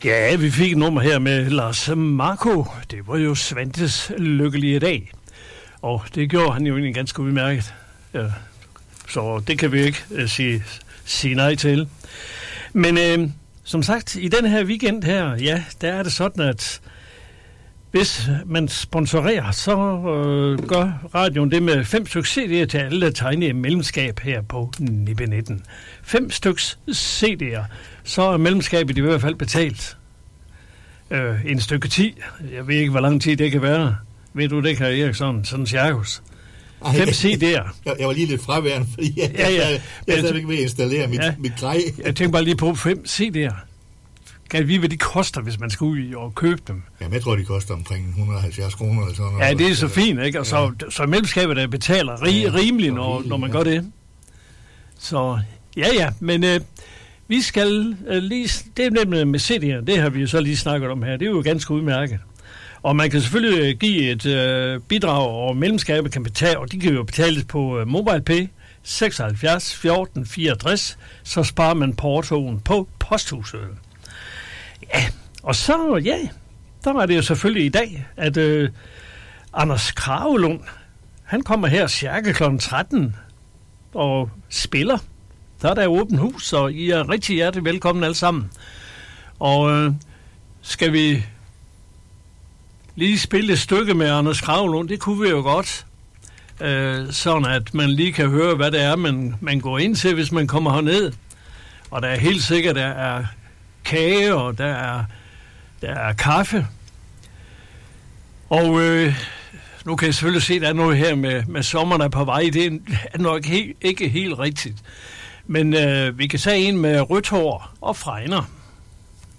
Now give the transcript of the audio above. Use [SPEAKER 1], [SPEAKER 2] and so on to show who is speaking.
[SPEAKER 1] Ja, vi fik et nummer her med Lars Marco. Det var jo Svantes lykkelige dag. Og det gjorde han jo egentlig ganske udmærket. Ja. Så det kan vi ikke sige nej til. Men som sagt, i den her weekend her, ja, der er det sådan, at hvis man sponsorerer, så gør radioen det med 5 stykker CD'er til alle, der tegner medlemskab her på Nibe 19. 5 stykker CD'er, så er medlemskabet i hvert fald betalt. En stykke 10. Jeg ved ikke, hvor lang tid det kan være. Ved du det, Erik? Sådan cirkus. 5 CD'er.
[SPEAKER 2] Jeg var lige lidt fraværende, fordi jeg er stadig ikke ved at installere mit grej.
[SPEAKER 1] Jeg tænker bare lige på 5 CD'er. Kan vi vide, hvad de koster, hvis man skal ud og købe dem?
[SPEAKER 2] Jamen, jeg tror, de koster omkring 170 kroner eller sådan noget.
[SPEAKER 1] Ja, det er så fint, ikke? Og så medlemskabet, der betaler rimeligt, når man gør det. Så, ja, men vi skal lige... Det er nemlig med CD'er, det har vi jo så lige snakket om her. Det er jo ganske udmærket. Og man kan selvfølgelig give et bidrag, og medlemskabet kan betale, og de kan jo betales på MobilePay 76 14 64, så sparer man portoen på posthuset. Ja, og så, der var det jo selvfølgelig i dag, at Anders Kragelund, han kommer her cirka kl. 13 og spiller. Der er der åbent hus, så I er rigtig hjertelig velkommen alle sammen. Og skal vi lige spille et stykke med Anders Kragelund? Det kunne vi jo godt. Sådan at man lige kan høre, hvad det er, man går ind til, hvis man kommer herned. Og der er helt sikkert, der er kage, og der er kaffe. Og nu kan jeg selvfølgelig se, at der er noget her med sommeren er på vej. Det er nok ikke helt rigtigt. Men vi kan tage en med rødt hår og fregner.